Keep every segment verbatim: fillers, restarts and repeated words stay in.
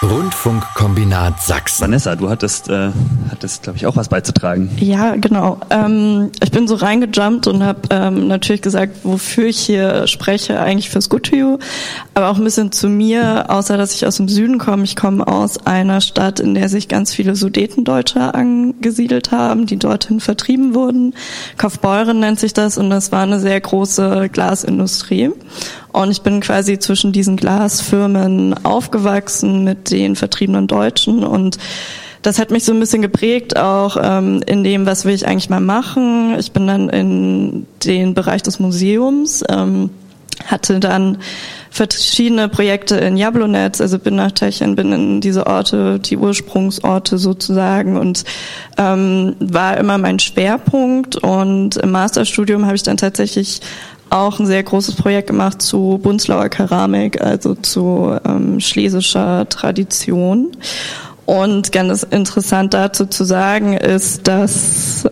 Rundfunkkombinat Sachsen. Vanessa, du hattest, äh, hattest glaube ich, auch was beizutragen. Ja, genau. Ähm, ich bin so reingejumpt und habe ähm, natürlich gesagt, wofür ich hier spreche, eigentlich fürs Good to You, aber auch ein bisschen zu mir, außer dass ich aus dem Süden komme. Ich komme aus einer Stadt, in der sich ganz viele Sudetendeutsche angesiedelt haben, die dorthin vertrieben wurden. Kaufbeuren nennt sich das, und das war eine sehr große Glasindustrie. Und ich bin quasi zwischen diesen Glasfirmen aufgewachsen mit den vertriebenen Deutschen, und das hat mich so ein bisschen geprägt, auch ähm, in dem, was will ich eigentlich mal machen. Ich bin dann in den Bereich des Museums, ähm, hatte dann verschiedene Projekte in Jablonec, also bin nach Tschechien, bin in diese Orte, die Ursprungsorte sozusagen, und ähm, war immer mein Schwerpunkt. Und im Masterstudium habe ich dann tatsächlich auch ein sehr großes Projekt gemacht zu Bunzlauer Keramik, also zu ähm, schlesischer Tradition. Und ganz interessant dazu zu sagen ist, dass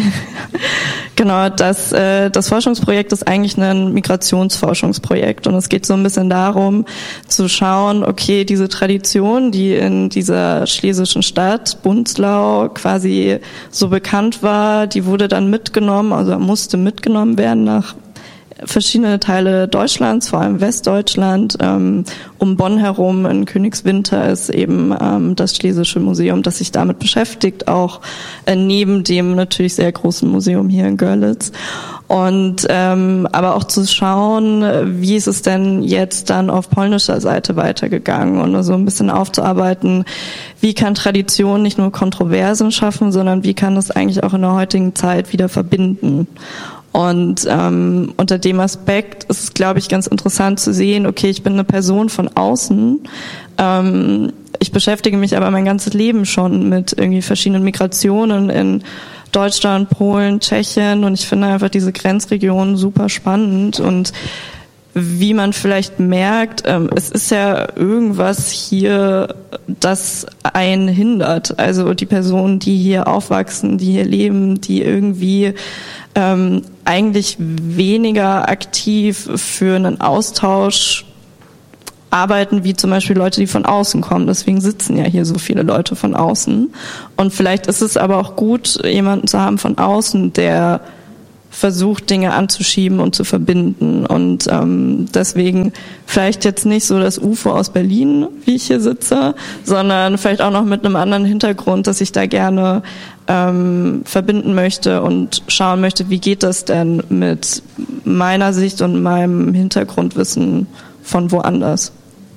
genau, dass äh, das Forschungsprojekt ist eigentlich ein Migrationsforschungsprojekt, und es geht so ein bisschen darum zu schauen, okay, diese Tradition, die in dieser schlesischen Stadt Bunzlau quasi so bekannt war, die wurde dann mitgenommen, also musste mitgenommen werden nach verschiedene Teile Deutschlands, vor allem Westdeutschland. Ähm, um Bonn herum in Königswinter ist eben ähm, das Schlesische Museum, das sich damit beschäftigt, auch äh, neben dem natürlich sehr großen Museum hier in Görlitz. Und ähm, aber auch zu schauen, wie ist es denn jetzt dann auf polnischer Seite weitergegangen, und so ein bisschen aufzuarbeiten, wie kann Tradition nicht nur Kontroversen schaffen, sondern wie kann es eigentlich auch in der heutigen Zeit wieder verbinden. Und ähm, unter dem Aspekt ist es, glaube ich, ganz interessant zu sehen, okay, ich bin eine Person von außen, ähm, ich beschäftige mich aber mein ganzes Leben schon mit irgendwie verschiedenen Migrationen in Deutschland, Polen, Tschechien, und ich finde einfach diese Grenzregionen super spannend. Und wie man vielleicht merkt, ähm, es ist ja irgendwas hier, das einen hindert. Also die Personen, die hier aufwachsen, die hier leben, die irgendwie ähm, eigentlich weniger aktiv für einen Austausch arbeiten, wie zum Beispiel Leute, die von außen kommen. Deswegen sitzen ja hier so viele Leute von außen. Und vielleicht ist es aber auch gut, jemanden zu haben von außen, der versucht, Dinge anzuschieben und zu verbinden. Und ähm, deswegen vielleicht jetzt nicht so das U F O aus Berlin, wie ich hier sitze, sondern vielleicht auch noch mit einem anderen Hintergrund, dass ich da gerne ähm, verbinden möchte und schauen möchte, wie geht das denn mit meiner Sicht und meinem Hintergrundwissen von woanders.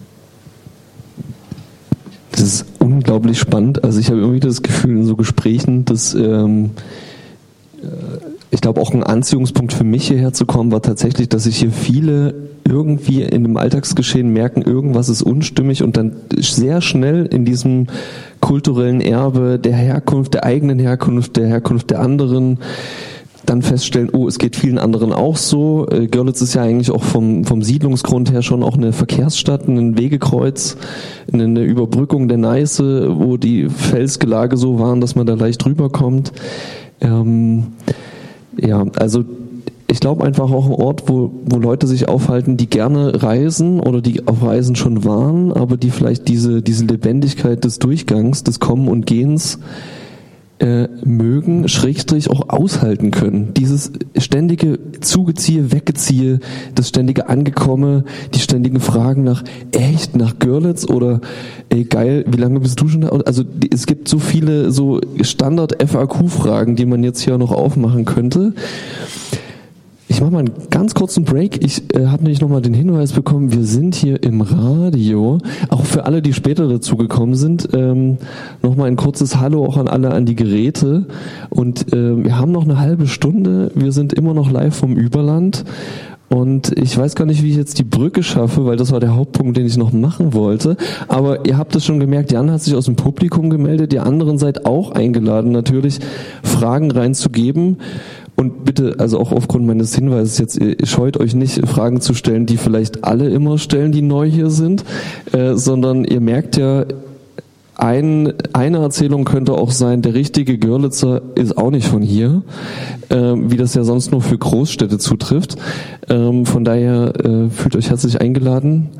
Das ist unglaublich spannend. Also ich habe irgendwie das Gefühl in so Gesprächen, dass ähm, ich glaube, auch ein Anziehungspunkt für mich hierher zu kommen war tatsächlich, dass sich hier viele irgendwie in dem Alltagsgeschehen merken, irgendwas ist unstimmig, und dann sehr schnell in diesem kulturellen Erbe der Herkunft, der eigenen Herkunft, der Herkunft der anderen, dann feststellen, oh, es geht vielen anderen auch so. Görlitz ist ja eigentlich auch vom, vom Siedlungsgrund her schon auch eine Verkehrsstadt, ein Wegekreuz, eine Überbrückung der Neiße, wo die Felsgelage so waren, dass man da leicht rüberkommt. Ähm, ja, also ich glaube einfach auch ein Ort, wo, wo Leute sich aufhalten, die gerne reisen oder die auf Reisen schon waren, aber die vielleicht diese, diese Lebendigkeit des Durchgangs, des Kommen und Gehens äh, mögen, Schrägstrich auch aushalten können. Dieses ständige Zugeziehe, Weggeziehe, das ständige Angekomme, die ständigen Fragen nach echt, nach Görlitz oder ey geil, wie lange bist du schon da? Also die, es gibt so viele so Standard-F A Q-Fragen, die man jetzt hier noch aufmachen könnte. Ich mache mal einen ganz kurzen Break. Ich äh, habe nämlich nochmal den Hinweis bekommen, wir sind hier im Radio. Auch für alle, die später dazu gekommen sind, ähm, nochmal ein kurzes Hallo auch an alle an die Geräte. Und äh, wir haben noch eine halbe Stunde. Wir sind immer noch live vom Überland. Und ich weiß gar nicht, wie ich jetzt die Brücke schaffe, weil das war der Hauptpunkt, den ich noch machen wollte. Aber ihr habt es schon gemerkt, Jan hat sich aus dem Publikum gemeldet. Ihr anderen seid auch eingeladen, natürlich Fragen reinzugeben. Und bitte, also auch aufgrund meines Hinweises jetzt, ihr scheut euch nicht, Fragen zu stellen, die vielleicht alle immer stellen, die neu hier sind, äh, sondern ihr merkt ja, ein, eine Erzählung könnte auch sein, der richtige Görlitzer ist auch nicht von hier, äh, wie das ja sonst nur für Großstädte zutrifft. Ähm, von daher äh, fühlt euch herzlich eingeladen.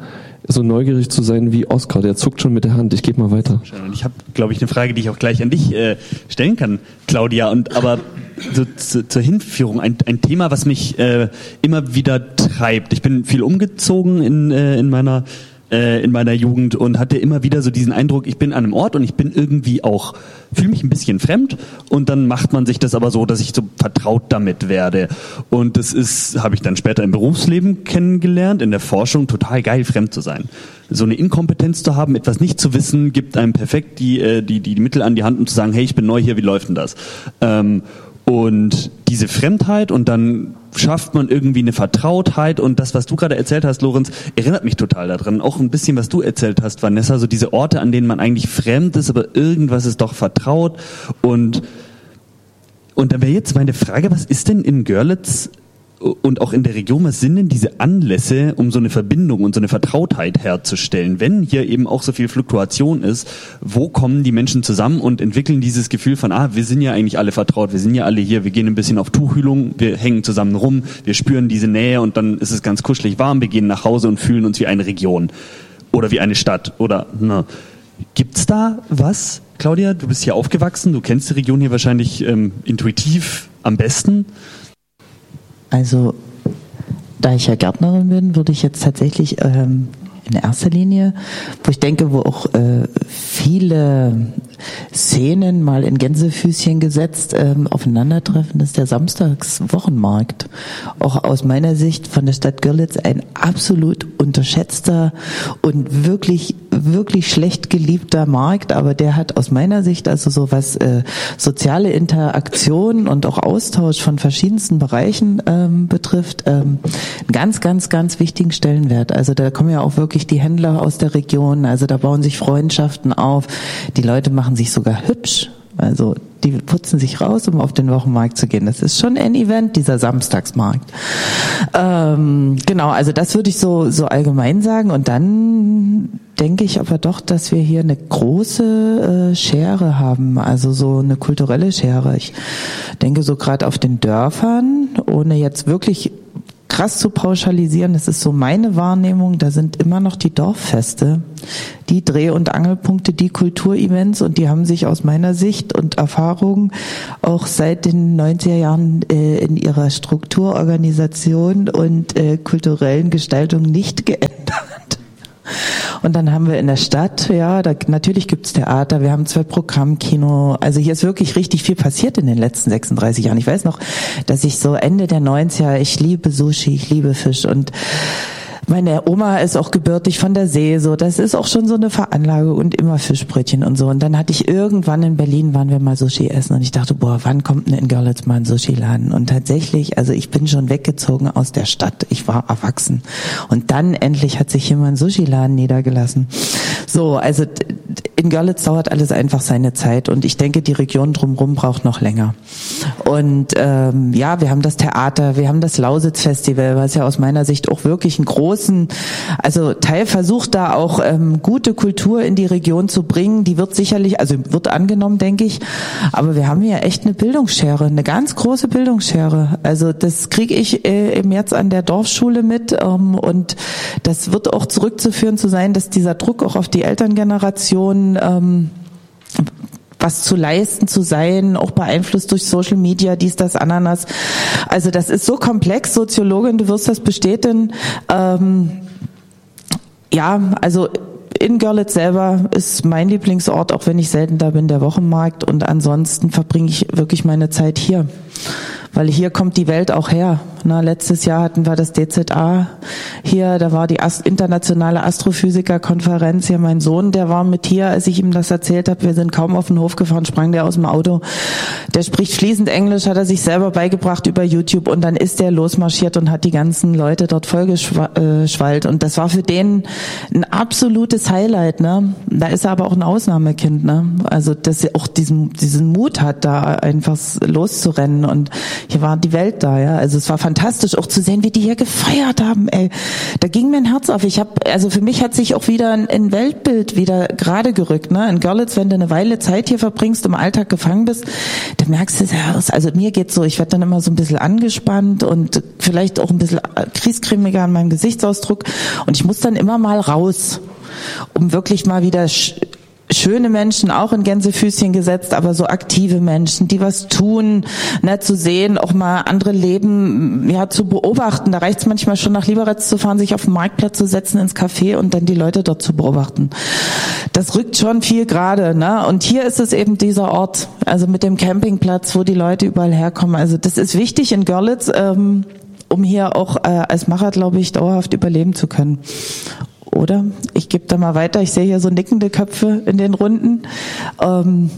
so neugierig zu sein wie Oskar. Der zuckt schon mit der Hand. Ich gebe mal weiter. Und ich habe, glaube ich, eine Frage, die ich auch gleich an dich äh, stellen kann, Claudia. Und aber so zu, zur Hinführung ein, ein Thema, was mich äh, immer wieder treibt. Ich bin viel umgezogen in äh, in meiner äh, in meiner Jugend und hatte immer wieder so diesen Eindruck, ich bin an einem Ort und ich bin irgendwie auch, fühle mich ein bisschen fremd und dann macht man sich das aber so, dass ich so vertraut damit werde. Und das ist, habe ich dann später im Berufsleben kennengelernt, in der Forschung, total geil, fremd zu sein. So eine Inkompetenz zu haben, etwas nicht zu wissen, gibt einem perfekt die, die, die, die Mittel an die Hand, um zu sagen, hey, ich bin neu hier, wie läuft denn das? Ähm, Und diese Fremdheit und dann schafft man irgendwie eine Vertrautheit und das, was du gerade erzählt hast, Lorenz, erinnert mich total daran. Auch ein bisschen, was du erzählt hast, Vanessa, so diese Orte, an denen man eigentlich fremd ist, aber irgendwas ist doch vertraut. Und, und dann wäre jetzt meine Frage, was ist denn in Görlitz und auch in der Region, was sind denn diese Anlässe, um so eine Verbindung und so eine Vertrautheit herzustellen? Wenn hier eben auch so viel Fluktuation ist, wo kommen die Menschen zusammen und entwickeln dieses Gefühl von, ah, wir sind ja eigentlich alle vertraut, wir sind ja alle hier, wir gehen ein bisschen auf Tuchhühlung, wir hängen zusammen rum, wir spüren diese Nähe und dann ist es ganz kuschelig warm, wir gehen nach Hause und fühlen uns wie eine Region oder wie eine Stadt oder, na. Gibt's da was? Claudia, du bist hier aufgewachsen, du kennst die Region hier wahrscheinlich ähm, intuitiv am besten. Also, da ich ja Gärtnerin bin, würde ich jetzt tatsächlich ähm, in erster Linie, wo ich denke, wo auch äh, viele Szenen mal in Gänsefüßchen gesetzt ähm, aufeinandertreffen, ist der Samstagswochenmarkt. Auch aus meiner Sicht von der Stadt Görlitz ein absolut unterschätzter und wirklich, wirklich schlecht geliebter Markt, aber der hat aus meiner Sicht also so was äh, soziale Interaktion und auch Austausch von verschiedensten Bereichen ähm, betrifft, ähm, einen ganz, ganz, ganz wichtigen Stellenwert. Also da kommen ja auch wirklich die Händler aus der Region, also da bauen sich Freundschaften auf, die Leute machen sich sogar hübsch, also die putzen sich raus, um auf den Wochenmarkt zu gehen. Das ist schon ein Event, dieser Samstagsmarkt. Ähm, genau, also das würde ich so so allgemein sagen. Und dann denke ich aber doch, dass wir hier eine große äh, Schere haben, also so eine kulturelle Schere. Ich denke so gerade auf den Dörfern, ohne jetzt wirklich krass zu pauschalisieren, das ist so meine Wahrnehmung, da sind immer noch die Dorffeste, die Dreh- und Angelpunkte, die Kulturevents und die haben sich aus meiner Sicht und Erfahrung auch seit den neunziger Jahren äh, in ihrer Strukturorganisation und äh, kulturellen Gestaltung nicht geändert. Und dann haben wir in der Stadt, ja, da natürlich gibt's Theater, wir haben zwei Programmkino, also hier ist wirklich richtig viel passiert in den letzten sechsunddreißig Jahren. Ich weiß noch, dass ich so Ende der neunziger, ich liebe Sushi, ich liebe Fisch und meine Oma ist auch gebürtig von der See, so, das ist auch schon so eine Veranlage und immer Fischbrötchen und so. Und dann hatte ich irgendwann in Berlin, waren wir mal Sushi essen und ich dachte, boah, wann kommt denn in Görlitz mal ein Sushi-Laden? Und tatsächlich, also ich bin schon weggezogen aus der Stadt, ich war erwachsen. Und dann endlich hat sich hier mal ein Sushi-Laden niedergelassen. So, also in Görlitz dauert alles einfach seine Zeit und ich denke, die Region drumherum braucht noch länger. Und ähm, ja, wir haben das Theater, wir haben das Lausitz-Festival, was ja aus meiner Sicht auch wirklich ein großes also Teil versucht da auch ähm, gute Kultur in die Region zu bringen. Die wird sicherlich, also wird angenommen, denke ich. Aber wir haben hier echt eine Bildungsschere, eine ganz große Bildungsschere. Also das kriege ich äh, im März an der Dorfschule mit ähm, und das wird auch zurückzuführen zu sein, dass dieser Druck auch auf die Elterngeneration ähm, was zu leisten, zu sein, auch beeinflusst durch Social Media, dies, das, Ananas. Also das ist so komplex, Soziologin, du wirst das bestätigen. Ähm, ja, also in Görlitz selber ist mein Lieblingsort, auch wenn ich selten da bin, der Wochenmarkt und ansonsten verbringe ich wirklich meine Zeit hier. Weil hier kommt die Welt auch her. Na, letztes Jahr hatten wir das D Z A hier, da war die Ast- internationale Astrophysiker-Konferenz. Hier mein Sohn, der war mit hier, als ich ihm das erzählt habe. Wir sind kaum auf den Hof gefahren, sprang der aus dem Auto. Der spricht fließend Englisch, hat er sich selber beigebracht über YouTube und dann ist der losmarschiert und hat die ganzen Leute dort vollgeschwallt. Und das war für den ein absolutes Highlight. Ne? Da ist er aber auch ein Ausnahmekind. Ne? Also dass er auch diesen, diesen Mut hat, da einfach loszurennen. Und hier war die Welt da, ja. Also es war fantastisch, auch zu sehen, wie die hier gefeiert haben, ey. Da ging mir ein Herz auf. Ich habe, also für mich hat sich auch wieder ein, ein Weltbild wieder gerade gerückt, ne. In Görlitz, wenn du eine Weile Zeit hier verbringst, im Alltag gefangen bist, dann merkst du es ja, also mir geht's so, ich werde dann immer so ein bisschen angespannt und vielleicht auch ein bisschen kriescremiger an meinem Gesichtsausdruck und ich muss dann immer mal raus, um wirklich mal wieder sch- schöne Menschen, auch in Gänsefüßchen gesetzt, aber so aktive Menschen, die was tun, ne, zu sehen, auch mal andere Leben, ja, zu beobachten. Da reicht es manchmal schon, nach Lieberitz zu fahren, sich auf den Marktplatz zu setzen, ins Café und dann die Leute dort zu beobachten. Das rückt schon viel gerade, ne? Und hier ist es eben dieser Ort, also mit dem Campingplatz, wo die Leute überall herkommen. Also das ist wichtig in Görlitz, ähm, um hier auch äh, als Macher, glaube ich, dauerhaft überleben zu können. Oder? Ich gebe da mal weiter. Ich sehe hier so nickende Köpfe in den Runden. Ähm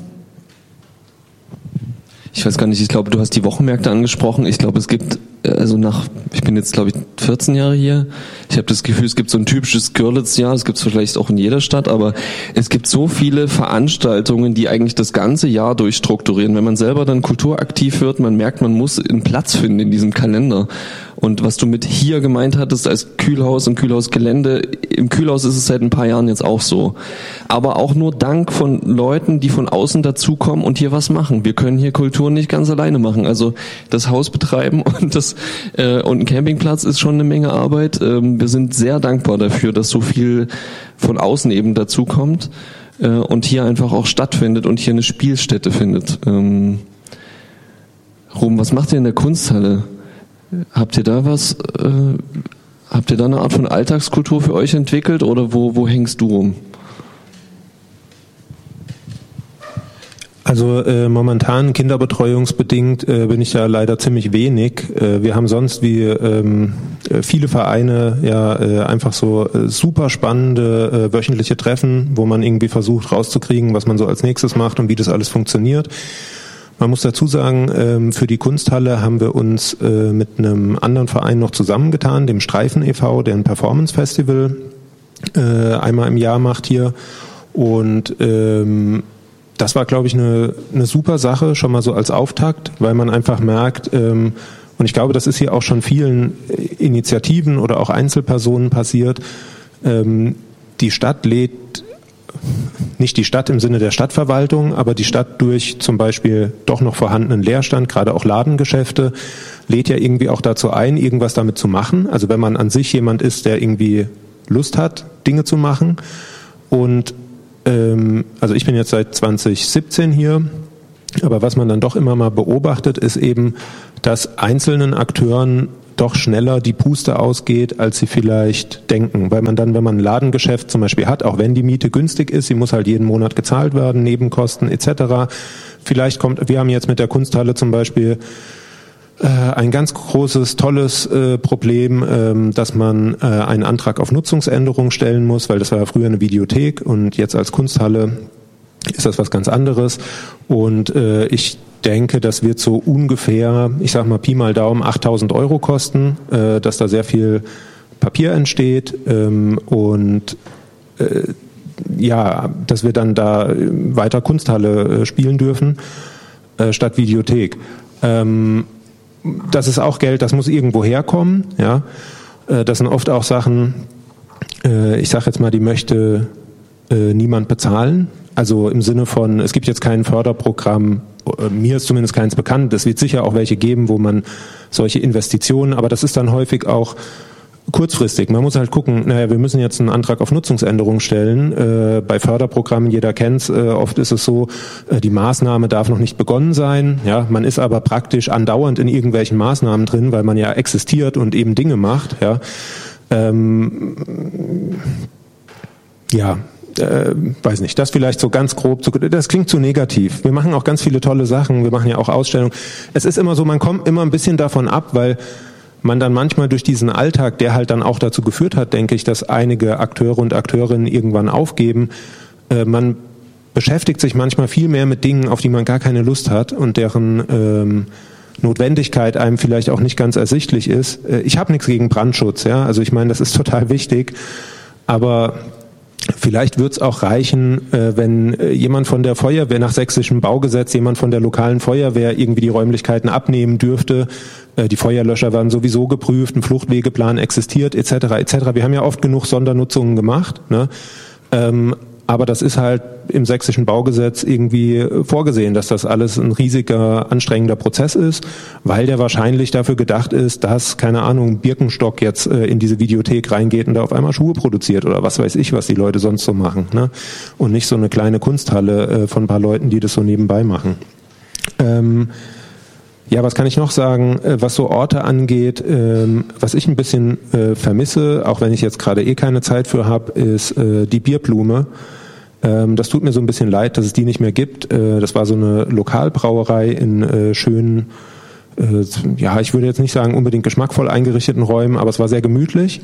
ich weiß gar nicht, ich glaube, du hast die Wochenmärkte angesprochen. Ich glaube, es gibt, also nach, ich bin jetzt, glaube ich, vierzehn Jahre hier. Ich habe das Gefühl, es gibt so ein typisches Görlitz-Jahr. Das gibt es vielleicht auch in jeder Stadt, aber es gibt so viele Veranstaltungen, die eigentlich das ganze Jahr durchstrukturieren. Wenn man selber dann kulturaktiv wird, man merkt, man muss einen Platz finden in diesem Kalender. Und was du mit hier gemeint hattest als Kühlhaus und Kühlhausgelände, im Kühlhaus ist es seit ein paar Jahren jetzt auch so. Aber auch nur dank von Leuten, die von außen dazukommen und hier was machen. Wir können hier Kultur nicht ganz alleine machen. Also das Haus betreiben und das äh, und ein Campingplatz ist schon eine Menge Arbeit. Ähm, wir sind sehr dankbar dafür, dass so viel von außen eben dazukommt äh, und hier einfach auch stattfindet und hier eine Spielstätte findet. Ähm, Ruben, was macht ihr in der Kunsthalle? Habt ihr da was, äh, habt ihr da eine Art von Alltagskultur für euch entwickelt oder wo, wo hängst du rum? Also äh, momentan kinderbetreuungsbedingt äh, bin ich ja leider ziemlich wenig. Äh, wir haben sonst wie ähm, viele Vereine ja äh, einfach so äh, super spannende äh, wöchentliche Treffen, wo man irgendwie versucht rauszukriegen, was man so als nächstes macht und wie das alles funktioniert. Man muss dazu sagen, für die Kunsthalle haben wir uns mit einem anderen Verein noch zusammengetan, dem Streifen e V, der ein Performance-Festival einmal im Jahr macht hier. Und das war, glaube ich, eine, eine super Sache, schon mal so als Auftakt, weil man einfach merkt, und ich glaube, das ist hier auch schon vielen Initiativen oder auch Einzelpersonen passiert, die Stadt lädt nicht die Stadt im Sinne der Stadtverwaltung, aber die Stadt durch zum Beispiel doch noch vorhandenen Leerstand, gerade auch Ladengeschäfte, lädt ja irgendwie auch dazu ein, irgendwas damit zu machen. Also wenn man an sich jemand ist, der irgendwie Lust hat, Dinge zu machen. Und ähm, also ich bin jetzt seit zwanzig siebzehn hier, aber was man dann doch immer mal beobachtet, ist eben, dass einzelnen Akteuren doch schneller die Puste ausgeht, als sie vielleicht denken. Weil man dann, wenn man ein Ladengeschäft zum Beispiel hat, auch wenn die Miete günstig ist, sie muss halt jeden Monat gezahlt werden, Nebenkosten et cetera. Vielleicht kommt, wir haben jetzt mit der Kunsthalle zum Beispiel äh, ein ganz großes, tolles äh, Problem, ähm, dass man äh, einen Antrag auf Nutzungsänderung stellen muss, weil das war ja früher eine Videothek und jetzt als Kunsthalle ist das was ganz anderes. Und äh, ich denke, das wird so ungefähr, ich sag mal Pi mal Daumen, achttausend Euro kosten, äh, dass da sehr viel Papier entsteht ähm, und äh, ja, dass wir dann da weiter Kunsthalle äh, spielen dürfen äh, statt Videothek. Ähm, das ist auch Geld, das muss irgendwo herkommen. Ja, äh, das sind oft auch Sachen, äh, ich sag jetzt mal, die möchte äh, niemand bezahlen. Also im Sinne von, es gibt jetzt kein Förderprogramm, mir ist zumindest keins bekannt, es wird sicher auch welche geben, wo man solche Investitionen, aber das ist dann häufig auch kurzfristig. Man muss halt gucken, naja, wir müssen jetzt einen Antrag auf Nutzungsänderung stellen. Äh, bei Förderprogrammen, jeder kennt's, äh, oft ist es so, äh, die Maßnahme darf noch nicht begonnen sein. Ja, man ist aber praktisch andauernd in irgendwelchen Maßnahmen drin, weil man ja existiert und eben Dinge macht. Ja, ähm, ja. Äh, weiß nicht, das vielleicht so ganz grob, zu, das klingt zu negativ. Wir machen auch ganz viele tolle Sachen, wir machen ja auch Ausstellungen. Es ist immer so, man kommt immer ein bisschen davon ab, weil man dann manchmal durch diesen Alltag, der halt dann auch dazu geführt hat, denke ich, dass einige Akteure und Akteurinnen irgendwann aufgeben, äh, man beschäftigt sich manchmal viel mehr mit Dingen, auf die man gar keine Lust hat und deren ähm, Notwendigkeit einem vielleicht auch nicht ganz ersichtlich ist. Äh, ich habe nichts gegen Brandschutz, ja, also ich meine, das ist total wichtig, aber Vielleicht wird es auch reichen, äh, wenn äh, jemand von der Feuerwehr nach sächsischem Baugesetz, jemand von der lokalen Feuerwehr irgendwie die Räumlichkeiten abnehmen dürfte. Äh, die Feuerlöscher werden sowieso geprüft, ein Fluchtwegeplan existiert, et cetera et cetera. Wir haben ja oft genug Sondernutzungen gemacht, ne? Ähm, aber das ist halt im sächsischen Baugesetz irgendwie vorgesehen, dass das alles ein riesiger, anstrengender Prozess ist, weil der wahrscheinlich dafür gedacht ist, dass, keine Ahnung, Birkenstock jetzt äh, in diese Videothek reingeht und da auf einmal Schuhe produziert oder was weiß ich, was die Leute sonst so machen, ne? Und nicht so eine kleine Kunsthalle äh, von ein paar Leuten, die das so nebenbei machen. Ähm, Ja, was kann ich noch sagen, was so Orte angeht, ähm, was ich ein bisschen äh, vermisse, auch wenn ich jetzt gerade eh keine Zeit für habe, ist äh, die Bierblume. Ähm, das tut mir so ein bisschen leid, dass es die nicht mehr gibt. Äh, das war so eine Lokalbrauerei in äh, schönen, äh, ja, ich würde jetzt nicht sagen unbedingt geschmackvoll eingerichteten Räumen, aber es war sehr gemütlich.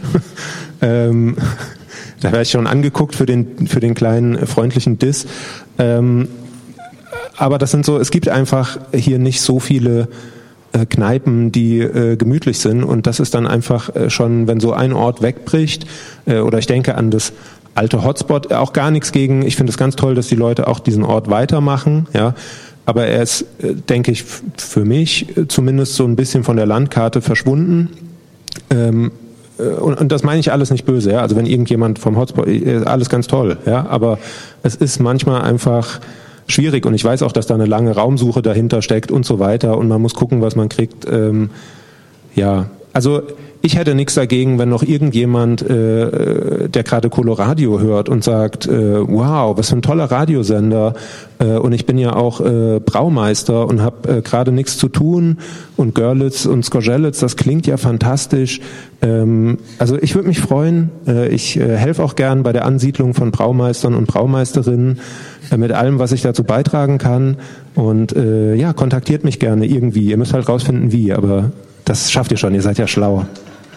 ähm, da werde ich schon angeguckt für den, für den kleinen freundlichen Diss. Ähm, Aber das sind so, es gibt einfach hier nicht so viele äh, Kneipen, die äh, gemütlich sind, und das ist dann einfach äh, schon, wenn so ein Ort wegbricht, äh, oder ich denke an das alte Hotspot, auch gar nichts gegen, ich finde es ganz toll, dass die Leute auch diesen Ort weitermachen, ja, aber er ist, äh, denke ich, f- für mich äh, zumindest so ein bisschen von der Landkarte verschwunden. Ähm, äh, und, und das meine ich alles nicht böse, ja, also wenn irgendjemand vom Hotspot, äh, alles ganz toll, ja, aber es ist manchmal einfach schwierig, und ich weiß auch, dass da eine lange Raumsuche dahinter steckt und so weiter, und man muss gucken, was man kriegt. Ähm, ja, also ich hätte nichts dagegen, wenn noch irgendjemand, äh, der gerade Coloradio hört und sagt, äh, wow, was für ein toller Radiosender, äh, und ich bin ja auch äh, Braumeister und habe äh, gerade nichts zu tun, und Görlitz und Skorzelitz, das klingt ja fantastisch. Ähm, also ich würde mich freuen, äh, ich äh, helfe auch gern bei der Ansiedlung von Braumeistern und Braumeisterinnen, äh, mit allem, was ich dazu beitragen kann, und äh, ja, kontaktiert mich gerne irgendwie. Ihr müsst halt rausfinden, wie, aber das schafft ihr schon, ihr seid ja schlau.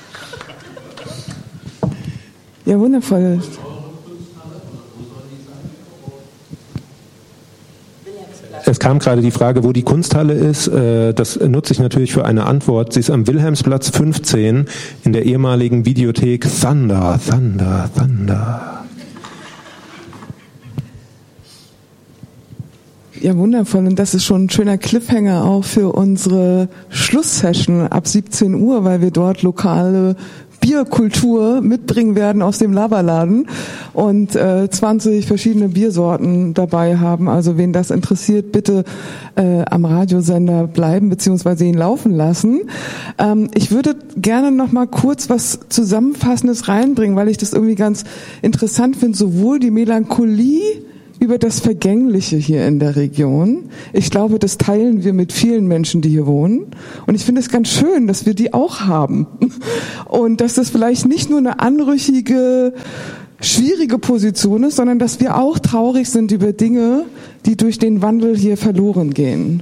Ja, wundervoll. Es kam gerade die Frage, wo die Kunsthalle ist. Das nutze ich natürlich für eine Antwort. Sie ist am Wilhelmsplatz fünfzehn in der ehemaligen Videothek Thunder, Thunder, Thunder. Ja, wundervoll. Und das ist schon ein schöner Cliffhanger auch für unsere Schlusssession ab siebzehn Uhr, weil wir dort lokale Bierkultur mitbringen werden aus dem Laberladen und äh, zwanzig verschiedene Biersorten dabei haben. Also wen das interessiert, bitte äh, am Radiosender bleiben bzw. ihn laufen lassen. Ähm, ich würde gerne noch mal kurz was Zusammenfassendes reinbringen, weil ich das irgendwie ganz interessant finde, sowohl die Melancholie über das Vergängliche hier in der Region. Ich glaube, das teilen wir mit vielen Menschen, die hier wohnen. Und ich finde es ganz schön, dass wir die auch haben. Und dass das vielleicht nicht nur eine anrüchige, schwierige Position ist, sondern dass wir auch traurig sind über Dinge, die durch den Wandel hier verloren gehen.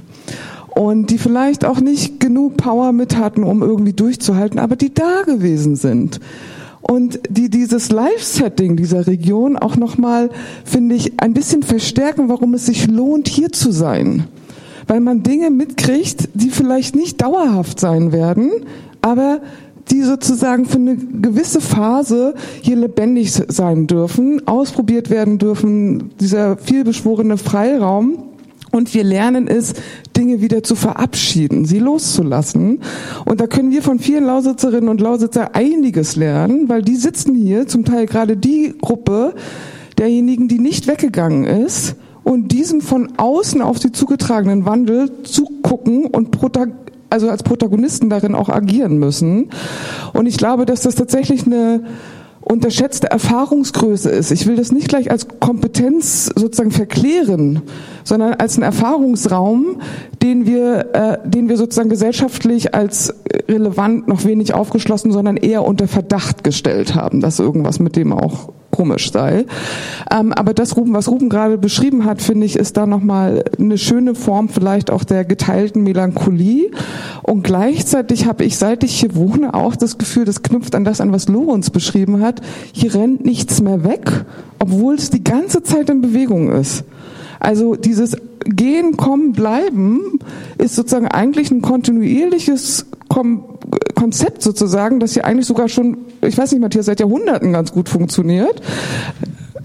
Und die vielleicht auch nicht genug Power mit hatten, um irgendwie durchzuhalten, aber die da gewesen sind. Und die dieses Live-Setting dieser Region auch nochmal, finde ich, ein bisschen verstärken, warum es sich lohnt, hier zu sein. Weil man Dinge mitkriegt, die vielleicht nicht dauerhaft sein werden, aber die sozusagen für eine gewisse Phase hier lebendig sein dürfen, ausprobiert werden dürfen, dieser vielbeschworene Freiraum. Und wir lernen es, Dinge wieder zu verabschieden, sie loszulassen. Und da können wir von vielen Lausitzerinnen und Lausitzer einiges lernen, weil die sitzen hier, zum Teil gerade die Gruppe derjenigen, die nicht weggegangen ist und diesem von außen auf sie zugetragenen Wandel zugucken und protag- also als Protagonisten darin auch agieren müssen. Und ich glaube, dass das tatsächlich eine unterschätzte Erfahrungsgröße ist. Ich will das nicht gleich als Kompetenz sozusagen verklären, sondern als einen Erfahrungsraum, den wir, äh, den wir sozusagen gesellschaftlich als relevant noch wenig aufgeschlossen, sondern eher unter Verdacht gestellt haben, dass irgendwas mit dem auch komisch sei. Ähm, aber das, Ruben, was Ruben gerade beschrieben hat, finde ich, ist da nochmal eine schöne Form vielleicht auch der geteilten Melancholie. Und gleichzeitig habe ich, seit ich hier wohne, auch das Gefühl, das knüpft an das an, was Lorenz beschrieben hat, hier rennt nichts mehr weg, obwohl es die ganze Zeit in Bewegung ist. Also dieses Gehen, Kommen, Bleiben ist sozusagen eigentlich ein kontinuierliches Kom- Konzept sozusagen, das hier eigentlich sogar schon, ich weiß nicht, Matthias, seit Jahrhunderten ganz gut funktioniert.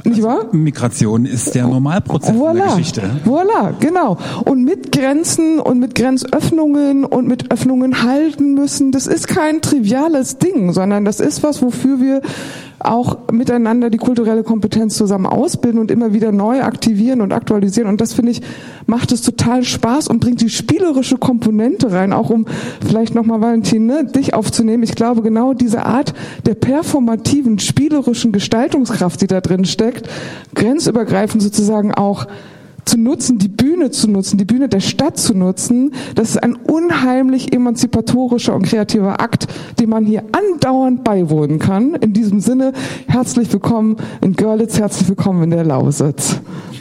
Nicht wahr? Migration ist der Normalprozess voilà, in der Geschichte. Voilà, genau. Und mit Grenzen und mit Grenzöffnungen und mit Öffnungen halten müssen, das ist kein triviales Ding, sondern das ist was, wofür wir auch miteinander die kulturelle Kompetenz zusammen ausbilden und immer wieder neu aktivieren und aktualisieren. Und das, finde ich, macht es total Spaß und bringt die spielerische Komponente rein, auch um vielleicht nochmal, Valentin, ne, dich aufzunehmen. Ich glaube, genau diese Art der performativen, spielerischen Gestaltungskraft, die da drin steckt, grenzübergreifend sozusagen auch zu nutzen, die Bühne zu nutzen, die Bühne der Stadt zu nutzen, das ist ein unheimlich emanzipatorischer und kreativer Akt, dem man hier andauernd beiwohnen kann. In diesem Sinne, herzlich willkommen in Görlitz, herzlich willkommen in der Lausitz.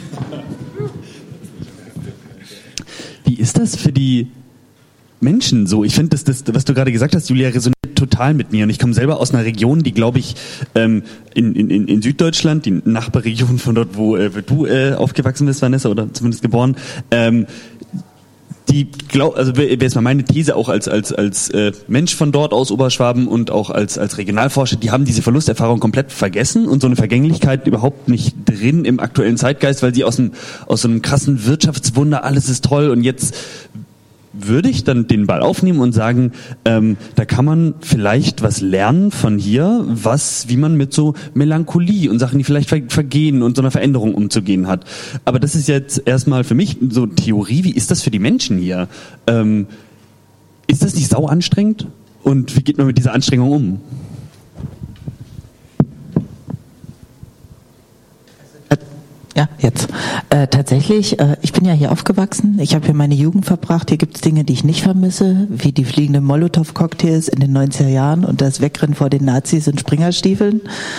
Wie ist das für die Menschen so? Ich finde, das, das, was du gerade gesagt hast, Julia, resoniert total mit mir. Und ich komme selber aus einer Region, die, glaube ich, ähm, in, in, in Süddeutschland, die Nachbarregion von dort, wo äh, du äh, aufgewachsen bist, Vanessa, oder zumindest geboren, ähm, die glaub, also wäre jetzt mal meine These auch als als als äh, Mensch von dort aus Oberschwaben und auch als als Regionalforscher, die haben diese Verlusterfahrung komplett vergessen und so eine Vergänglichkeit überhaupt nicht drin im aktuellen Zeitgeist, weil sie aus einem aus so einem krassen Wirtschaftswunder, alles ist toll und jetzt würde ich dann den Ball aufnehmen und sagen, ähm, da kann man vielleicht was lernen von hier, was, wie man mit so Melancholie und Sachen, die vielleicht ver- vergehen und so einer Veränderung umzugehen hat. Aber das ist jetzt erstmal für mich so Theorie. Wie ist das für die Menschen hier? Ähm, ist das nicht sau anstrengend? Und wie geht man mit dieser Anstrengung um? Ja, jetzt. Äh, tatsächlich, äh, ich bin ja hier aufgewachsen. Ich habe hier meine Jugend verbracht. Hier gibt es Dinge, die ich nicht vermisse, wie die fliegenden Molotow-Cocktails in den neunziger Jahren und das Wegrennen vor den Nazis in Springerstiefeln.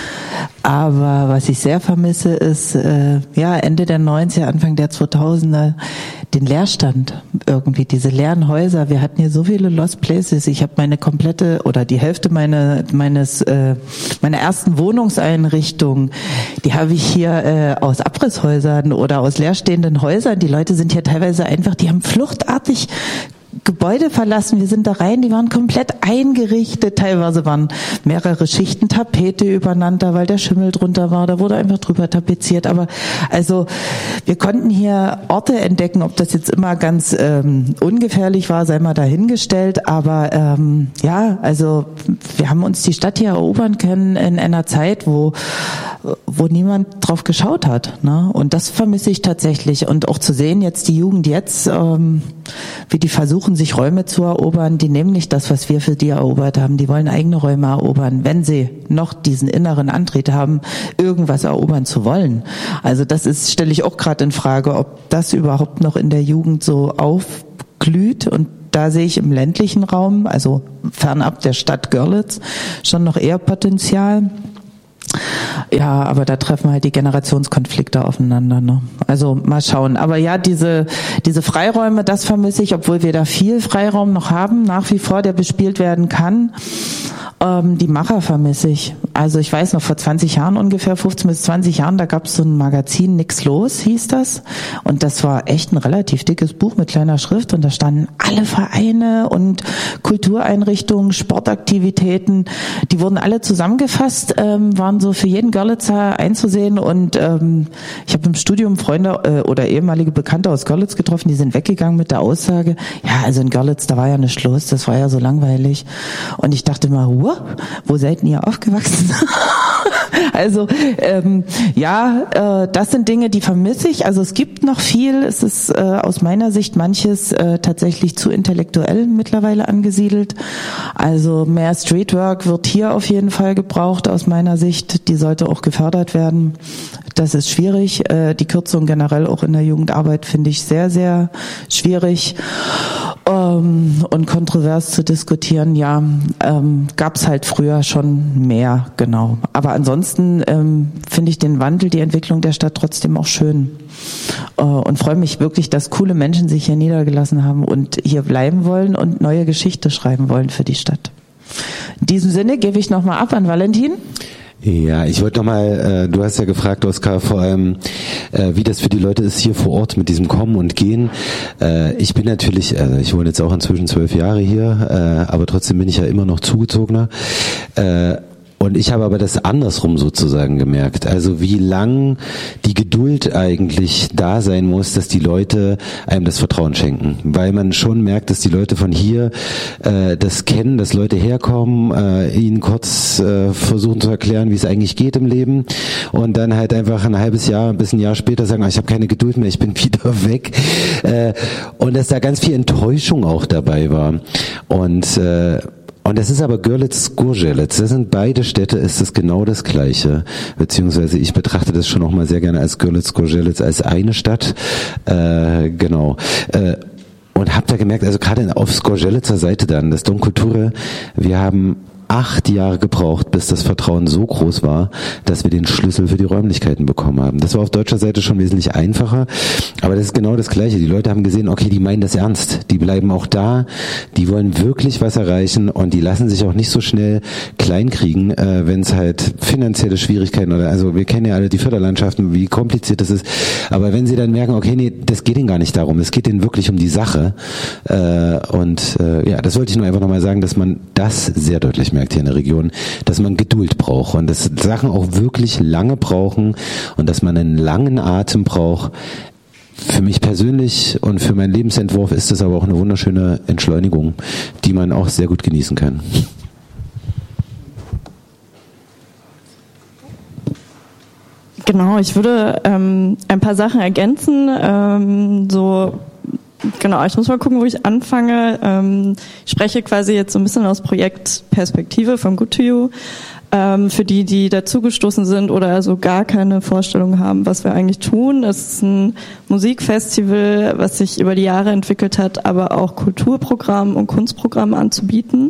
Aber was ich sehr vermisse, ist äh, ja Ende der neunziger, Anfang der zweitausender den Leerstand, irgendwie diese leeren Häuser. Wir hatten hier so viele Lost Places. Ich habe meine komplette oder die Hälfte meine, meines äh, meiner ersten Wohnungseinrichtung, die habe ich hier äh, aus Abrisshäusern oder aus leerstehenden Häusern. Die Leute sind hier teilweise einfach, die haben fluchtartig Gebäude verlassen, wir sind da rein, die waren komplett eingerichtet, teilweise waren mehrere Schichten Tapete übereinander, weil der Schimmel drunter war, da wurde einfach drüber tapeziert, aber also wir konnten hier Orte entdecken, ob das jetzt immer ganz ähm, ungefährlich war, sei mal dahingestellt, aber ähm, ja, also wir haben uns die Stadt hier erobern können in einer Zeit, wo wo niemand drauf geschaut hat, ne? Und das vermisse ich tatsächlich und auch zu sehen jetzt die Jugend jetzt, ähm, wie die versuchen, sich Räume zu erobern, die nehmen nicht das, was wir für die erobert haben, die wollen eigene Räume erobern, wenn sie noch diesen inneren Antrieb haben, irgendwas erobern zu wollen. Also das ist, stelle ich auch gerade in Frage, ob das überhaupt noch in der Jugend so aufglüht und da sehe ich im ländlichen Raum, also fernab der Stadt Görlitz, schon noch eher Potenzial. Ja, aber da treffen halt die Generationskonflikte aufeinander, ne? Also mal schauen. Aber ja, diese diese Freiräume, das vermisse ich, obwohl wir da viel Freiraum noch haben, nach wie vor, der bespielt werden kann. Ähm, die Macher vermisse ich. Also ich weiß noch, vor zwanzig Jahren ungefähr, fünfzehn bis zwanzig Jahren, da gab es so ein Magazin, Nix los hieß das. Und das war echt ein relativ dickes Buch mit kleiner Schrift und da standen alle Vereine und Kultureinrichtungen, Sportaktivitäten, die wurden alle zusammengefasst, ähm, waren so für jeden Görlitzer einzusehen und ähm, ich habe im Studium Freunde äh, oder ehemalige Bekannte aus Görlitz getroffen, die sind weggegangen mit der Aussage, ja, also in Görlitz, da war ja nicht los, das war ja so langweilig. Und ich dachte mal, huh, wo seid ihr aufgewachsen? Also ähm, ja, äh, das sind Dinge, die vermisse ich. Also es gibt noch viel. Es ist äh, aus meiner Sicht manches äh, tatsächlich zu intellektuell mittlerweile angesiedelt. Also mehr Streetwork wird hier auf jeden Fall gebraucht aus meiner Sicht. Die sollte auch gefördert werden. Das ist schwierig. Äh, die Kürzung generell auch in der Jugendarbeit finde ich sehr, sehr schwierig ähm, und kontrovers zu diskutieren. Ja, ähm, gab es halt früher schon mehr, genau. Aber ansonsten ähm, finde ich den Wandel, die Entwicklung der Stadt trotzdem auch schön äh, und freue mich wirklich, dass coole Menschen sich hier niedergelassen haben und hier bleiben wollen und neue Geschichte schreiben wollen für die Stadt. In diesem Sinne gebe ich nochmal ab an Valentin. Ja, ich wollte nochmal, äh, du hast ja gefragt, Oskar, vor allem, äh, wie das für die Leute ist hier vor Ort mit diesem Kommen und Gehen. Äh, ich bin natürlich, also ich wohne jetzt auch inzwischen zwölf Jahre hier, äh, aber trotzdem bin ich ja immer noch Zugezogener. Äh, und ich habe aber das andersrum sozusagen gemerkt. Also wie lang die Geduld eigentlich da sein muss, dass die Leute einem das Vertrauen schenken. Weil man schon merkt, dass die Leute von hier äh, das kennen, dass Leute herkommen, äh, ihnen kurz äh, versuchen zu erklären, wie es eigentlich geht im Leben und dann halt einfach ein halbes Jahr, bis ein Jahr später sagen, ah, ich habe keine Geduld mehr, ich bin wieder weg. Äh, und dass da ganz viel Enttäuschung auch dabei war. Und äh, Und das ist aber Görlitz-Gorzelec. Das sind beide Städte, ist das genau das Gleiche. Beziehungsweise ich betrachte das schon auch mal sehr gerne als Görlitz-Gorzelec als eine Stadt. Äh, genau. Äh, und hab da gemerkt, also gerade auf Gorzelcer Seite dann, das Dom Cultura, wir haben acht Jahre gebraucht, bis das Vertrauen so groß war, dass wir den Schlüssel für die Räumlichkeiten bekommen haben. Das war auf deutscher Seite schon wesentlich einfacher, aber das ist genau das Gleiche. Die Leute haben gesehen, okay, die meinen das ernst, die bleiben auch da, die wollen wirklich was erreichen und die lassen sich auch nicht so schnell kleinkriegen, äh, wenn es halt finanzielle Schwierigkeiten oder, also wir kennen ja alle die Förderlandschaften, wie kompliziert das ist, aber wenn sie dann merken, okay, nee, das geht ihnen gar nicht darum, es geht ihnen wirklich um die Sache äh, und äh, ja, das wollte ich nur einfach nochmal sagen, dass man das sehr deutlich merkt hier in der Region, dass man Geduld braucht und dass Sachen auch wirklich lange brauchen und dass man einen langen Atem braucht. Für mich persönlich und für meinen Lebensentwurf ist das aber auch eine wunderschöne Entschleunigung, die man auch sehr gut genießen kann. Genau, ich würde ähm, ein paar Sachen ergänzen, ähm, so Genau, ich muss mal gucken, wo ich anfange. Ähm, ich spreche quasi jetzt so ein bisschen aus Projektperspektive von Good to You. Ähm, für die, die dazugestoßen sind oder also gar keine Vorstellung haben, was wir eigentlich tun. Es ist ein Musikfestival, was sich über die Jahre entwickelt hat, aber auch Kulturprogramm und Kunstprogramm anzubieten.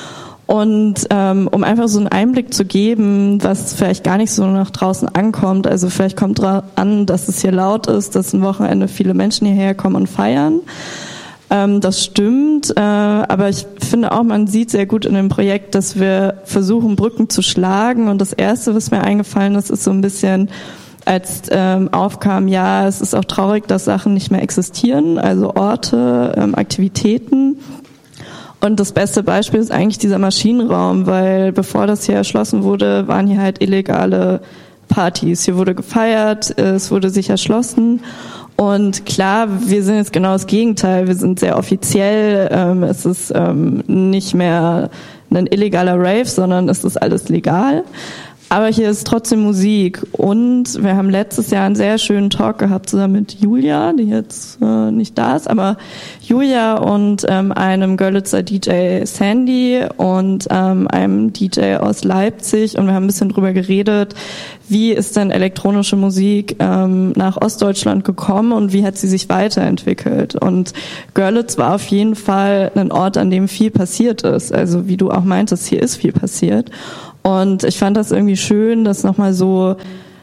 Und ähm, um einfach so einen Einblick zu geben, was vielleicht gar nicht so nach draußen ankommt, also vielleicht kommt dra- an, dass es hier laut ist, dass ein Wochenende viele Menschen hierher kommen und feiern. Ähm, das stimmt, äh, aber ich finde auch, man sieht sehr gut in dem Projekt, dass wir versuchen, Brücken zu schlagen. Und das Erste, was mir eingefallen ist, ist so ein bisschen, als ähm, aufkam, ja, es ist auch traurig, dass Sachen nicht mehr existieren, also Orte, ähm, Aktivitäten. Und das beste Beispiel ist eigentlich dieser Maschinenraum, weil bevor das hier erschlossen wurde, waren hier halt illegale Partys. Hier wurde gefeiert, es wurde sich erschlossen. Und klar, wir sind jetzt genau das Gegenteil. Wir sind sehr offiziell. Ähm, es ist ähm, nicht mehr ein illegaler Rave, sondern es ist alles legal. Aber hier ist trotzdem Musik und wir haben letztes Jahr einen sehr schönen Talk gehabt zusammen mit Julia, die jetzt äh, nicht da ist, aber Julia und ähm, einem Görlitzer D J Sandy und ähm, einem D J aus Leipzig und wir haben ein bisschen drüber geredet, wie ist denn elektronische Musik ähm, nach Ostdeutschland gekommen und wie hat sie sich weiterentwickelt. Und Görlitz war auf jeden Fall ein Ort, an dem viel passiert ist. Also wie du auch meintest, hier ist viel passiert. Und ich fand das irgendwie schön, das nochmal so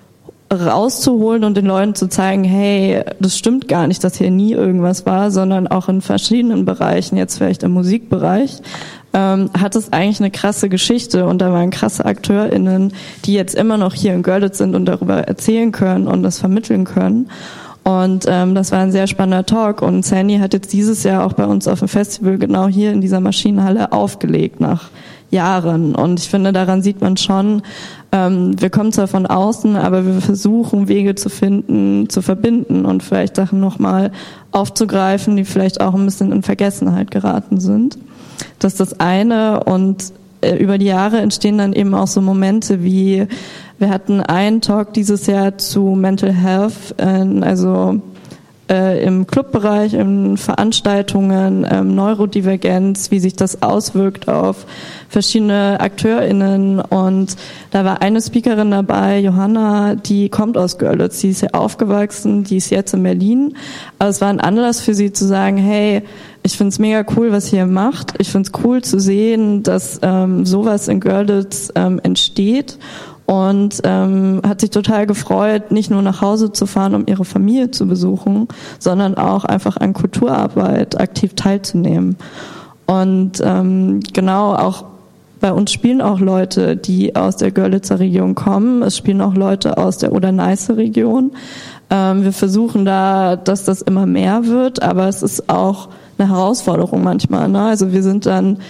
rauszuholen und den Leuten zu zeigen, hey, das stimmt gar nicht, dass hier nie irgendwas war, sondern auch in verschiedenen Bereichen, jetzt vielleicht im Musikbereich, ähm, hat es eigentlich eine krasse Geschichte und da waren krasse AkteurInnen, die jetzt immer noch hier in Görlitz sind und darüber erzählen können und das vermitteln können. Und ähm, das war ein sehr spannender Talk und Sandy hat jetzt dieses Jahr auch bei uns auf dem Festival genau hier in dieser Maschinenhalle aufgelegt nach Jahren. Und ich finde, daran sieht man schon, ähm, wir kommen zwar von außen, aber wir versuchen Wege zu finden, zu verbinden und vielleicht Sachen nochmal aufzugreifen, die vielleicht auch ein bisschen in Vergessenheit geraten sind. Das ist das eine. Und äh, über die Jahre entstehen dann eben auch so Momente wie, wir hatten einen Talk dieses Jahr zu Mental Health, äh, also äh, im Clubbereich, in Veranstaltungen, ähm, Neurodivergenz, wie sich das auswirkt auf verschiedene AkteurInnen. Und da war eine Speakerin dabei, Johanna, die kommt aus Görlitz, die ist hier aufgewachsen, die ist jetzt in Berlin. Aber es war ein Anlass für sie zu sagen, hey, ich find's mega cool, was ihr macht. Ich find's cool zu sehen, dass ähm, sowas in Görlitz ähm, entsteht. Und ähm, hat sich total gefreut, nicht nur nach Hause zu fahren, um ihre Familie zu besuchen, sondern auch einfach an Kulturarbeit aktiv teilzunehmen. Und ähm, genau, auch bei uns spielen auch Leute, die aus der Görlitzer Region kommen. Es spielen auch Leute aus der Oder-Neiße-Region. Ähm, wir versuchen da, dass das immer mehr wird, aber es ist auch eine Herausforderung manchmal. Ne? Also wir sind dann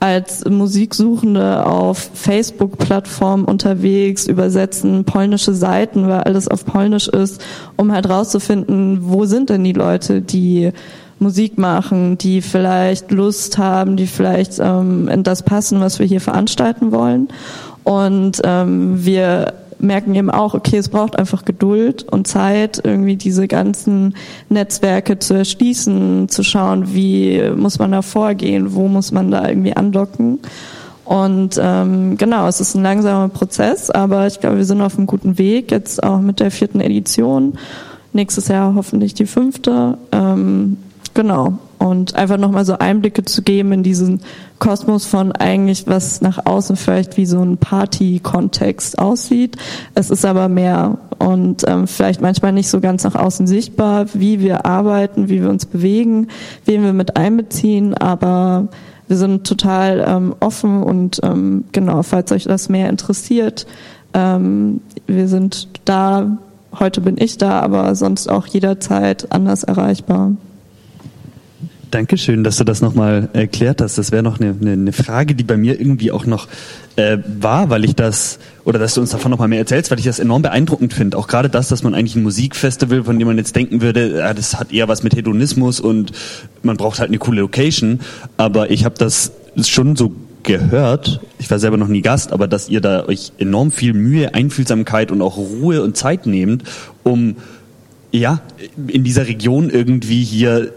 als Musiksuchende auf Facebook-Plattformen unterwegs, übersetzen polnische Seiten, weil alles auf Polnisch ist, um halt rauszufinden, wo sind denn die Leute, die Musik machen, die vielleicht Lust haben, die vielleicht ähm, in das passen, was wir hier veranstalten wollen. Und ähm, wir merken eben auch, okay, es braucht einfach Geduld und Zeit, irgendwie diese ganzen Netzwerke zu erschließen, zu schauen, wie muss man da vorgehen, wo muss man da irgendwie andocken. Und ähm, genau, es ist ein langsamer Prozess, aber ich glaube, wir sind auf einem guten Weg, jetzt auch mit der vierten Edition. Nächstes Jahr hoffentlich die fünfte. Ähm, genau. Und einfach nochmal so Einblicke zu geben in diesen Kosmos von eigentlich, was nach außen vielleicht wie so ein Party-Kontext aussieht. Es ist aber mehr und ähm, vielleicht manchmal nicht so ganz nach außen sichtbar, wie wir arbeiten, wie wir uns bewegen, wen wir mit einbeziehen, aber wir sind total ähm, offen und ähm, genau, falls euch das mehr interessiert, ähm, wir sind da, heute bin ich da, aber sonst auch jederzeit anders erreichbar. Dankeschön, dass du das nochmal erklärt hast. Das wäre noch eine, eine, eine Frage, die bei mir irgendwie auch noch äh, war, weil ich das, oder dass du uns davon nochmal mehr erzählst, weil ich das enorm beeindruckend finde. Auch gerade das, dass man eigentlich ein Musikfestival, von dem man jetzt denken würde, ja, das hat eher was mit Hedonismus und man braucht halt eine coole Location. Aber ich habe das schon so gehört, ich war selber noch nie Gast, aber dass ihr da euch enorm viel Mühe, Einfühlsamkeit und auch Ruhe und Zeit nehmt, um ja in dieser Region irgendwie hier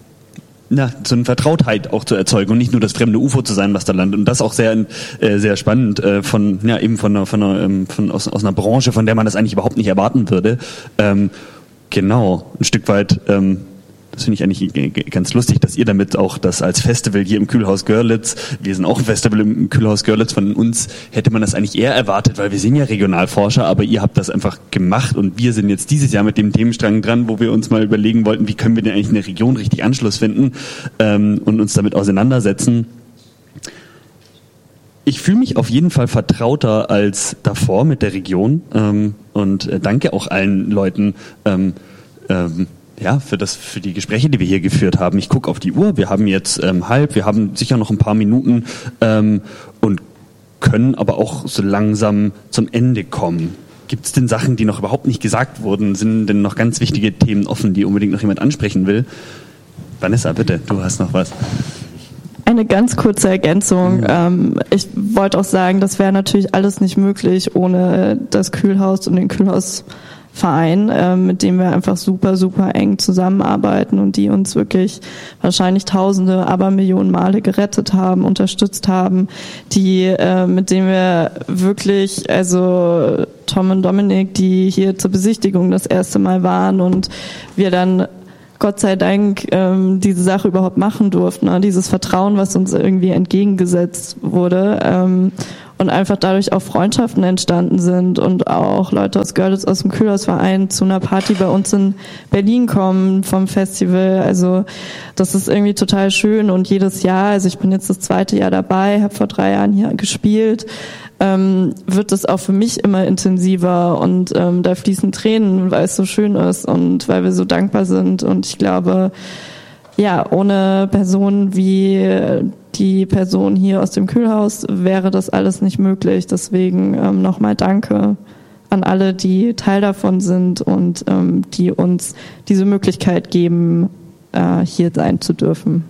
na, so eine Vertrautheit auch zu erzeugen und nicht nur das fremde U F O zu sein, was da landet. Und das auch sehr, äh, sehr spannend äh, von, ja, eben von einer, von einer, ähm, von aus, aus einer Branche, von der man das eigentlich überhaupt nicht erwarten würde. Ähm, genau, ein Stück weit. Ähm, das finde ich eigentlich ganz lustig, dass ihr damit auch das als Festival hier im Kühlhaus Görlitz, wir sind auch ein Festival im Kühlhaus Görlitz, von uns hätte man das eigentlich eher erwartet, weil wir sind ja Regionalforscher, aber ihr habt das einfach gemacht und wir sind jetzt dieses Jahr mit dem Themenstrang dran, wo wir uns mal überlegen wollten, wie können wir denn eigentlich in der Region richtig Anschluss finden ähm, und uns damit auseinandersetzen. Ich fühle mich auf jeden Fall vertrauter als davor mit der Region ähm, und äh, danke auch allen Leuten, ähm, ähm, ja, für das, für die Gespräche, die wir hier geführt haben. Ich gucke auf die Uhr, wir haben jetzt ähm, halb, wir haben sicher noch ein paar Minuten ähm, und können aber auch so langsam zum Ende kommen. Gibt es denn Sachen, die noch überhaupt nicht gesagt wurden? Sind denn noch ganz wichtige Themen offen, die unbedingt noch jemand ansprechen will? Vanessa, bitte, du hast noch was. Eine ganz kurze Ergänzung. Ähm, ich wollte auch sagen, das wäre natürlich alles nicht möglich ohne das Kühlhaus und den Kühlhaus Verein, äh, mit dem wir einfach super, super eng zusammenarbeiten und die uns wirklich wahrscheinlich Tausende, aber Millionen Male gerettet haben, unterstützt haben, die, äh, mit denen wir wirklich, also Tom und Dominik, die hier zur Besichtigung das erste Mal waren und wir dann Gott sei Dank ähm, diese Sache überhaupt machen durften, ne? Dieses Vertrauen, was uns irgendwie entgegengesetzt wurde, ähm, und einfach dadurch auch Freundschaften entstanden sind und auch Leute aus Görlitz, aus dem Kühlhausverein zu einer Party bei uns in Berlin kommen vom Festival. Also das ist irgendwie total schön und jedes Jahr, also ich bin jetzt das zweite Jahr dabei, habe vor drei Jahren hier gespielt, ähm, wird es auch für mich immer intensiver und ähm, da fließen Tränen, weil es so schön ist und weil wir so dankbar sind und ich glaube, ja, ohne Personen wie die Person hier aus dem Kühlhaus wäre das alles nicht möglich. Deswegen ähm, nochmal Danke an alle, die Teil davon sind und ähm, die uns diese Möglichkeit geben, äh, hier sein zu dürfen.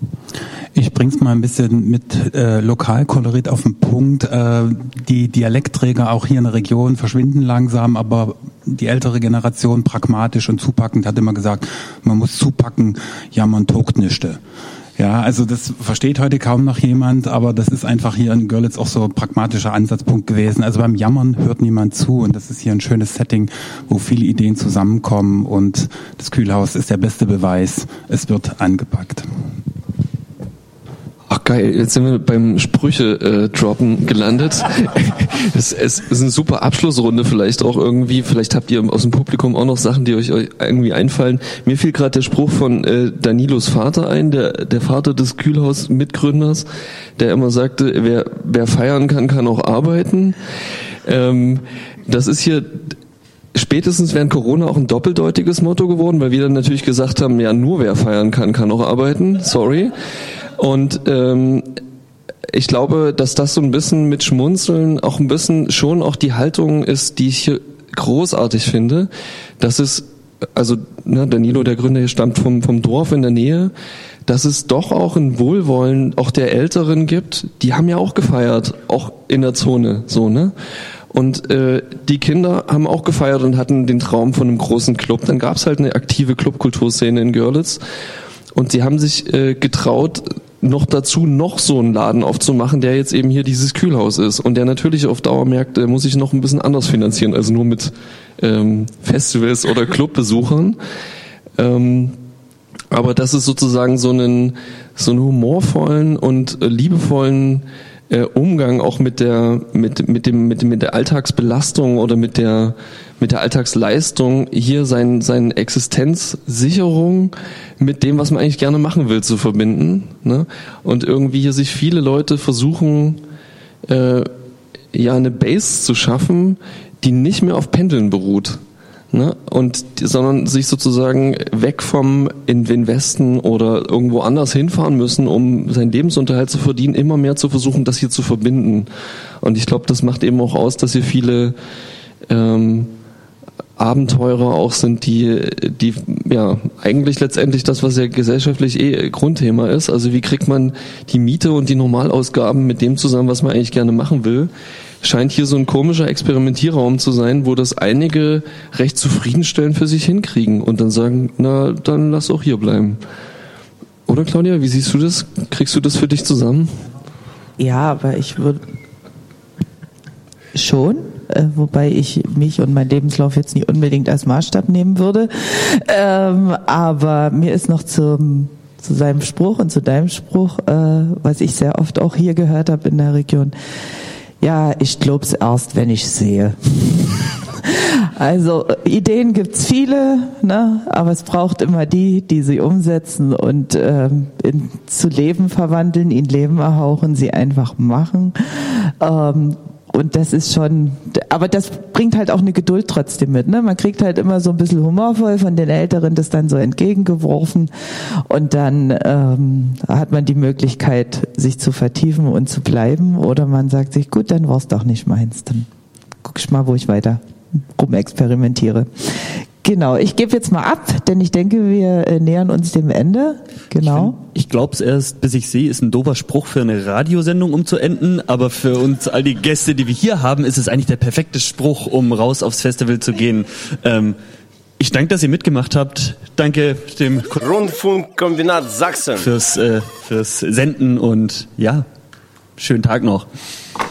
Ich bring's mal ein bisschen mit äh, Lokalkolorit auf den Punkt. Äh, die Dialektträger auch hier in der Region verschwinden langsam, aber die ältere Generation pragmatisch und zupackend hat immer gesagt, man muss zupacken, ja, man togt nischte. Ja, also das versteht heute kaum noch jemand, aber das ist einfach hier in Görlitz auch so ein pragmatischer Ansatzpunkt gewesen. Also beim Jammern hört niemand zu und das ist hier ein schönes Setting, wo viele Ideen zusammenkommen und das Kühlhaus ist der beste Beweis, es wird angepackt. Ach geil, jetzt sind wir beim Sprüche-Droppen äh, gelandet. es, es ist eine super Abschlussrunde vielleicht auch irgendwie. Vielleicht habt ihr aus dem Publikum auch noch Sachen, die euch irgendwie einfallen. Mir fiel gerade der Spruch von äh, Danilos Vater ein, der, der Vater des Kühlhaus-Mitgründers, der immer sagte, wer, wer feiern kann, kann auch arbeiten. Ähm, das ist hier spätestens während Corona auch ein doppeldeutiges Motto geworden, weil wir dann natürlich gesagt haben, ja, nur wer feiern kann, kann auch arbeiten. Sorry. Und ähm, ich glaube, dass das so ein bisschen mit Schmunzeln auch ein bisschen schon auch die Haltung ist, die ich hier großartig finde. Das ist, also ne, Danilo, der Gründer hier, stammt vom, vom Dorf in der Nähe, dass es doch auch ein Wohlwollen auch der Älteren gibt. Die haben ja auch gefeiert, auch in der Zone, so, ne? Und äh, die Kinder haben auch gefeiert und hatten den Traum von einem großen Club. Dann gab es halt eine aktive Clubkulturszene in Görlitz. Und sie haben sich äh, getraut, noch dazu noch so einen Laden aufzumachen, der jetzt eben hier dieses Kühlhaus ist. Und der natürlich auf Dauer merkt, äh, muss ich noch ein bisschen anders finanzieren, also nur mit ähm, Festivals oder Clubbesuchern. Ähm, aber das ist sozusagen so einen, so einen humorvollen und äh, liebevollen äh, Umgang auch mit der, mit, mit dem, mit dem, mit der Alltagsbelastung oder mit der, mit der Alltagsleistung hier sein, seine Existenzsicherung mit dem, was man eigentlich gerne machen will, zu verbinden, ne? Und irgendwie hier sich viele Leute versuchen, äh, ja, eine Base zu schaffen, die nicht mehr auf Pendeln beruht, ne? Und, sondern sich sozusagen weg vom in den Westen oder irgendwo anders hinfahren müssen, um seinen Lebensunterhalt zu verdienen, immer mehr zu versuchen, das hier zu verbinden. Und ich glaube, das macht eben auch aus, dass hier viele, ähm, Abenteurer auch sind, die, die, ja, eigentlich letztendlich das, was ja gesellschaftlich eh Grundthema ist. Also wie kriegt man die Miete und die Normalausgaben mit dem zusammen, was man eigentlich gerne machen will? Scheint hier so ein komischer Experimentierraum zu sein, wo das einige recht zufriedenstellend für sich hinkriegen und dann sagen, na, dann lass auch hier bleiben. Oder Claudia, wie siehst du das? Kriegst du das für dich zusammen? Ja, aber ich würde schon, äh, wobei ich mich und meinen Lebenslauf jetzt nicht unbedingt als Maßstab nehmen würde. Ähm, aber mir ist noch zum, zu seinem Spruch und zu deinem Spruch, äh, was ich sehr oft auch hier gehört habe in der Region, ja, ich glaub's erst, wenn ich sehe. Also Ideen gibt's viele, ne? Aber es braucht immer die, die sie umsetzen und ähm, in, zu Leben verwandeln, in Leben erhauchen, sie einfach machen. Ähm, Und das ist schon, aber das bringt halt auch eine Geduld trotzdem mit, ne? Man kriegt halt immer so ein bisschen humorvoll von den Älteren das dann so entgegengeworfen und dann ähm, hat man die Möglichkeit, sich zu vertiefen und zu bleiben, oder man sagt sich, gut, dann war's doch nicht meins, dann guck ich mal, wo ich weiter rumexperimentiere. Genau, ich gebe jetzt mal ab, denn ich denke, wir äh, nähern uns dem Ende. Genau. Ich, ich glaube es erst, bis ich sehe, ist ein doofer Spruch für eine Radiosendung, um zu enden. Aber für uns, all die Gäste, die wir hier haben, ist es eigentlich der perfekte Spruch, um raus aufs Festival zu gehen. Ähm, ich danke, dass ihr mitgemacht habt. Danke dem Rundfunkkombinat Sachsen fürs, äh, fürs Senden und ja, schönen Tag noch.